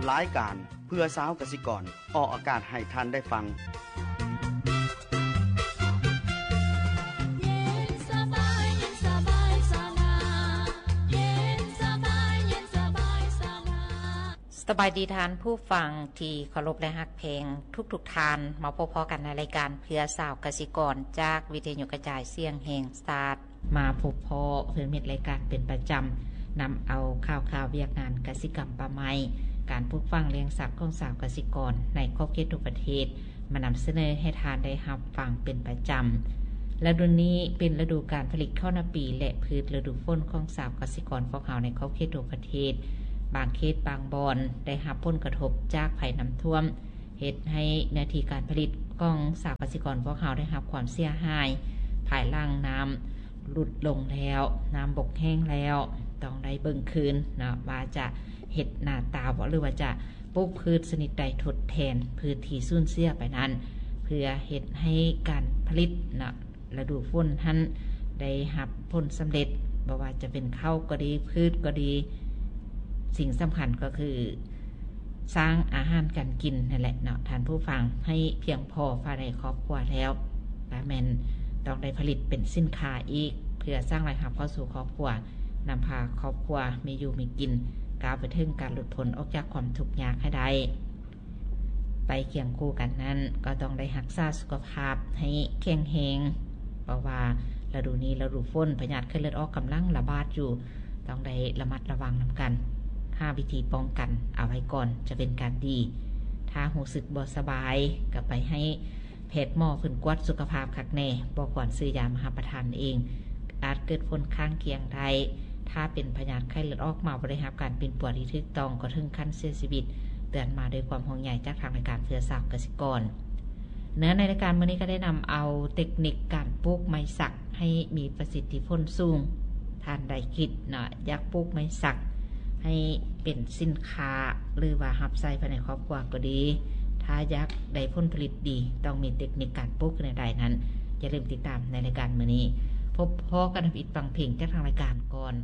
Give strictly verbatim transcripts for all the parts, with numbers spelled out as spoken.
รายการเพื่อสาวกสิกรออกอากาศให้ท่านได้ฟังสบายดีทานผู้ฟังที่เคารพและฮักเพลงทุกๆทานมาพบพอกันในรายการเพื่อสาวกสิกรจากวิทยุกระจายเสียงแห่งชาติมาพบพอเพื่อเม็ดรายการเป็นประจำนำเอาข่าวข่าวเวียกงานกสิกรรมป่าไม้การปลูกฝังเลี้ยงสัตว์ของสาวกสิกรในครอบครัวทุกประเทศมานำเสนอให้ทานได้รับฟังเป็นประจำฤดูนี้เป็นฤดูการผลิตข้าวนาปีและพืชฤดูฝนของสาวกสิกรพวกเราในครอบครัวทุกประเทศบางเขตบางบอนได้รับผลกระทบจากภัยน้ำท่วมเฮ็ดให้หน้าที่การผลิตของสาวกสิกรพวกเราได้รับความเสียหายภายหลังน้ำหลุดลงแล้วน้ำบกแห้งแล้วต้องได้เบิ่งคืนนะว่าจะเฮ็ดหน้าตาบ่หรือว่าจะปลูกพืชชนิดใดทดแทนพืชที่สูญเสียไปนั้นเพื่อเฮ็ดให้การผลิตนะฤดูฝนท่านได้รับผลสำเร็จบ่ว่าจะเป็นข้าวก็ดีพืชก็ดีสิ่งสำคัญก็คือสร้างอาหารการกินนั่นแหละเนาะท่านผู้ฟังให้เพียงพอภายในครอบครัวแล้วและแม่นต้องได้ผลิตเป็นสินค้าอีกเพื่อสร้างรายรับเข้าสู่ครอบครัวนำพาครอบครัวมีอยู่มีกินก้าวไปถึงการหลุดพ้นออกจากความทุกข์ยากให้ได้ไปเคียงคู่กันนั้นก็ต้องได้รักษาสุขภาพให้แข็งแรงเพราะว่าฤดูนี้ฤดูฝนพยาธิไข้เลือดออกกำลังระบาดอยู่ต้องได้ระมัดระวังนำกันห้าวิธีป้องกันเอาไว้ก่อนจะเป็นการดีถ้าหูสึกบ่สบายก็ไปให้แพทย์หมอฝืนกวดสุขภาพคักแน่บ่ก่อนซื้อยามารับประทานเองอาจเกิดผลข้างเคียงได้ถ้าเป็นพยาธิไข้เลือดออกมาบ่ได้รับการเป็นปวดที่ถูกต้องก็ถึงขั้นเสียชีวิตเตือนมาโดยความห่วงใยจากทางรายการเพื่อสาวกสิกรเนื้อในรายการมื้อนี้ก็ได้นำเอาเทคนิคการปลูกไม้สักให้มีประสิทธิผลสูงท่านใดคิดเนาะอยากปลูกไม้สักให้เป็นสินค้าหรือว่ารับใช้ภายในครอบครัวก็ดีถ้าอยากได้ผลผลิตดีต้องมีเทคนิคการปลูกในใดนั้นอย่าลืมติดตามในรายการมื้อนี้พบพอกันอีกฟังเพลงจากทางรายการก่อน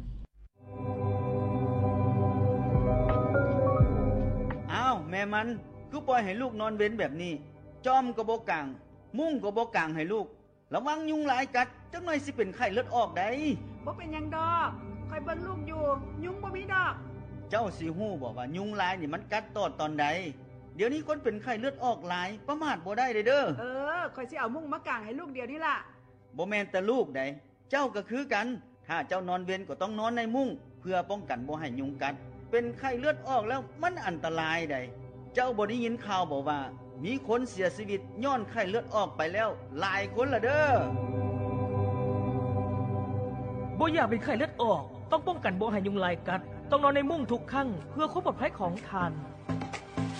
อ้าวแม่มันคือปล่อยให้ลูกนอนเว้นแบบนี้จอมก็บ่กางมุ้งก็บ่กางให้ลูกระวังยุงหลายกัดจักหน่อยสิเป็นไข้เลือดออกได้บ่เป็นหยังดอกคอยเบิ่งลูกอยู่ยุงบ่มีดอกเจ้าสิฮู้บ่ว่ายุงหลายนี่มันกัดตอดตอนใดเดี๋ยวนี้คนเป็นไข้เลือดออกหลายประมาทบ่ได้เด้อเด้อเออคอยสิเอามุ้งมากางให้ลูกเดี๋ยวนี้ล่ะบ่แม่นแต่ลูกใดเจ้าก็คือกันถ้าเจ้านอนเว้นก็ต้องนอนในมุ้งเพื่อป้องกันบ่ให้ยุงกัดเป็นไข้เลือดออกแล้วมันอันตรายใดเจ้าบ่ได้ยินข่าวบ่ว่ามีคนเสียชีวิตย้อนไข้เลือดออกไปแล้วหลายคนละเด้อบ่อยากเป็นไข้เลือดออกต้องป้องกันบ่ให้ยุงลายกัดต้องนอนในมุ้งทุกครั้งเพื่อความปลอดภัยของท่าน